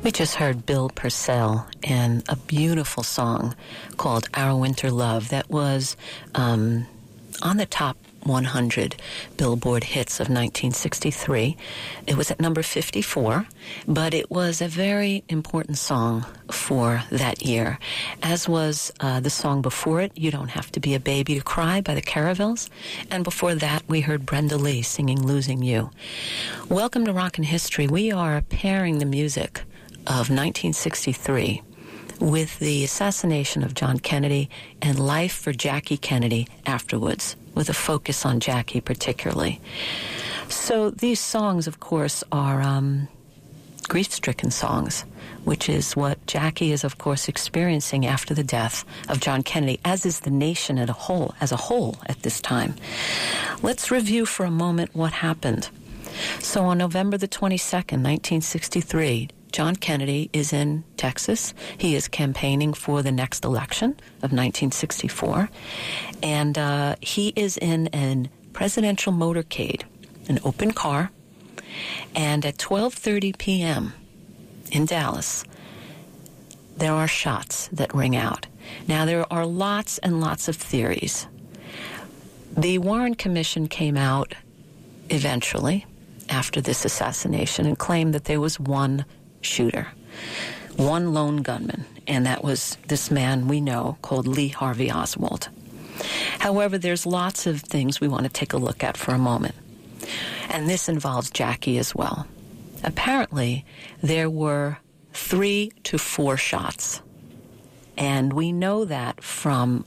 We just heard Bill Purcell and a beautiful song called Our Winter Love that was on the top 100 Billboard hits of 1963. It was at number 54, but it was a very important song for that year, as was the song before it, You Don't Have to Be a Baby to Cry by the Caravels, and before that we heard Brenda Lee singing Losing You. Welcome to Rockin' History. We are pairing the music of 1963 with the assassination of John Kennedy and life for Jackie Kennedy afterwards, with a focus on Jackie particularly. So these songs, of course, are grief-stricken songs, which is what Jackie is, of course, experiencing after the death of John Kennedy, as is the nation as a whole at this time. Let's review for a moment what happened. So on November the 22nd, 1963, John Kennedy is in Texas. He is campaigning for the next election of 1964. And he is in a presidential motorcade, an open car. And at 12:30 p.m. in Dallas, there are shots that ring out. Now, there are lots and lots of theories. The Warren Commission came out eventually after this assassination and claimed that there was one shooter, one lone gunman, and that was this man we know called Lee Harvey Oswald. However, there's lots of things we want to take a look at for a moment, and this involves Jackie as well. Apparently, there were 3 to 4 shots, and we know that from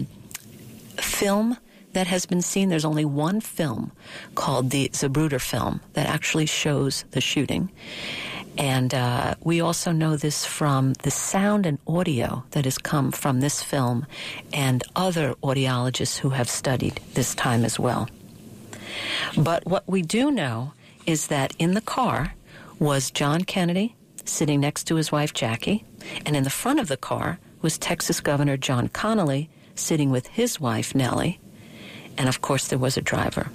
film that has been seen. There's only one film called the Zapruder film that actually shows the shooting. And we also know this from the sound and audio that has come from this film and other audiologists who have studied this time as well. But what we do know is that in the car was John Kennedy sitting next to his wife Jackie, and in the front of the car was Texas Governor John Connally sitting with his wife Nellie, and of course there was a driver.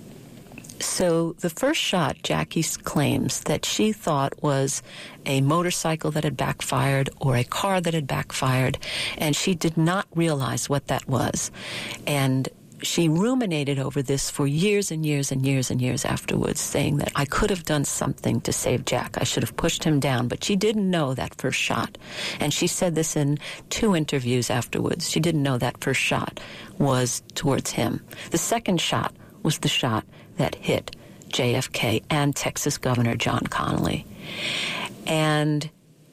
So the first shot, Jackie claims that she thought was a motorcycle that had backfired or a car that had backfired, and she did not realize what that was. And she ruminated over this for years and years and years and years afterwards, saying that I could have done something to save Jack. I should have pushed him down, but she didn't know that first shot. And she said this in 2 interviews afterwards. She didn't know that first shot was towards him. The second shot was the shot that hit JFK and Texas Governor John Connally. And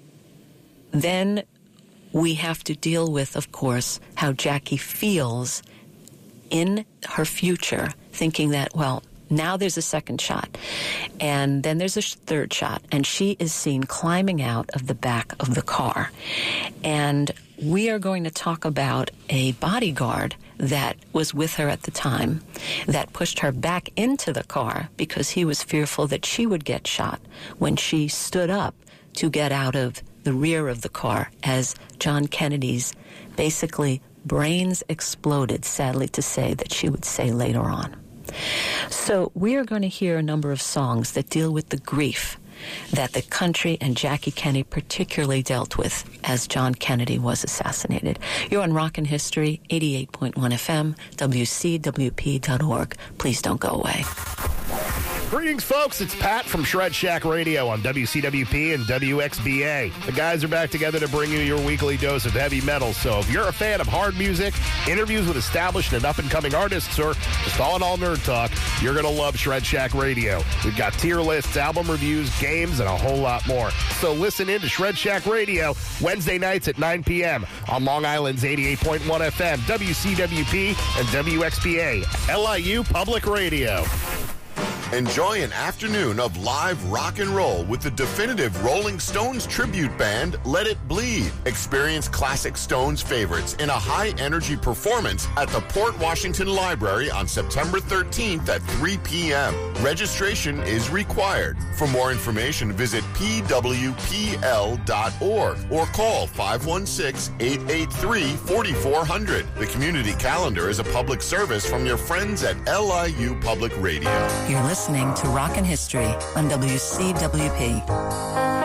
then we have to deal with, of course, how Jackie feels in her future, thinking that, well, now there's a second shot, and then there's a third shot, and she is seen climbing out of the back of the car. And we are going to talk about a bodyguard that was with her at the time that pushed her back into the car because he was fearful that she would get shot when she stood up to get out of the rear of the car as John Kennedy's basically brains exploded, sadly to say, that she would say later on. So we are going to hear a number of songs that deal with the grief that the country and Jackie Kennedy particularly dealt with as John Kennedy was assassinated. You're on Rockin' History, 88.1 FM, WCWP.org. Please don't go away. Greetings, folks. It's Pat from Shred Shack Radio on WCWP and WXBA. The guys are back together to bring you your weekly dose of heavy metal. So if you're a fan of hard music, interviews with established and up-and-coming artists, or just all-in-all nerd talk, you're going to love Shred Shack Radio. We've got tier lists, album reviews, games, and a whole lot more. So listen in to Shred Shack Radio Wednesday nights at 9 p.m. on Long Island's 88.1 FM, WCWP, and WXBA, LIU Public Radio. Enjoy an afternoon of live rock and roll with the definitive Rolling Stones tribute band, Let It Bleed. Experience classic Stones favorites in a high-energy performance at the Port Washington Library on September 13th at 3 p.m. Registration is required. For more information, visit pwpl.org or call 516-883-4400. The community calendar is a public service from your friends at LIU Public Radio. You're listening to Rockin' History on WCWP.